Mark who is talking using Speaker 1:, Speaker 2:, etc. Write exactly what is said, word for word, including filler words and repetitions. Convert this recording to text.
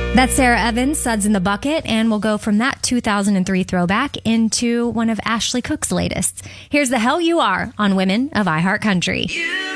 Speaker 1: That's Sarah Evans, Suds in the Bucket, and we'll go from that two thousand three throwback into one of Ashley Cook's latest. Here's The Hell You Are on Women of iHeart Country.
Speaker 2: You